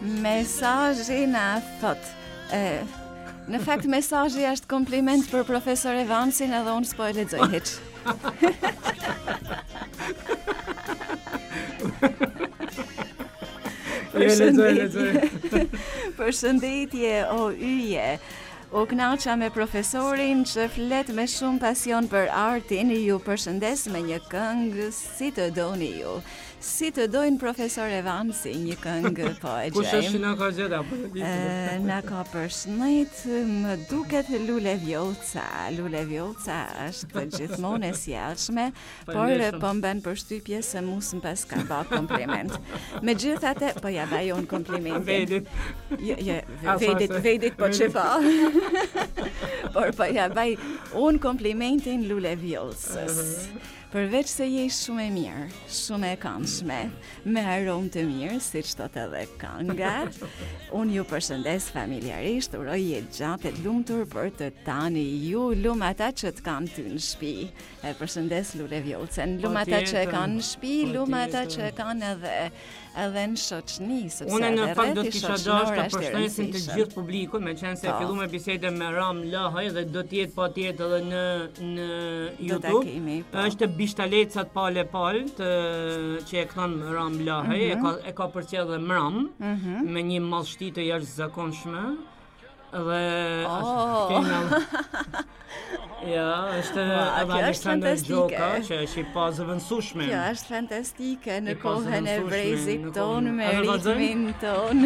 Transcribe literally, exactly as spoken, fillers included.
Mesazhi na thot. E, në fakt mesazhi është kompliment për profesor Evansin edhe unë s'po e lexoj hiç. Përshëndetje. Përshëndetje o yje. U kënaqa me profesorin që flet me shumë pasion për artin, ju përshëndes me një këngë si të doni ju. Si të dojnë profesor Evansi, një këngë po e gjejmë. Kush është që na ka gjeta? Na ka përshëndet, më duket Lule Vjoca. Lule Vjoca është gjithmonë e sjellshme, por po më bën përshtypje se mus më pas ka bë kompliment. Megjithatë, po ja baj unë komplimentin. Vedit. Jo, jo, vedit, vedit po çefa. Por po ja baj unë komplimentin Lule Vjocës. Përveç se je shumë e mirë, shumë e këndshme, me aromë të mirë, siç thot edhe kënga, unë ju përshëndes familjarisht, uroj jetë gjatë e lumtur për të tani ju, lum ata që të kanë ty në shtëpi. E përshëndes Lule Vjocën, lum ata që e kanë në shtëpi, lum ata që e kanë edhe edhe në shoqni, sepse unë në fakt do të rreth i kisha dashur të shoqëror është i përshëndesim të rëndësishëm. gjithë publikun, meqense Po. filluam bisedën me Ram Lahaj dhe do të jetë patjetër edhe në në Do ta YouTube. kemi, po. Është Bishtalecat Pale Pal, të, që e kënon Ram Lahaj, e ka e ka përcjellë dhe Mram me një mallshti të jashtëzakonshme. Dhe Oh. kemi Ja, është Ua, edhe kjo është Aleksandr fantastike. Gjoka, që është i pazëvendësueshme. Kjo është fantastike në I kohën e pazëvendësueshme brezit në ton kohën- me A do vazhdojmë? ritmin ton.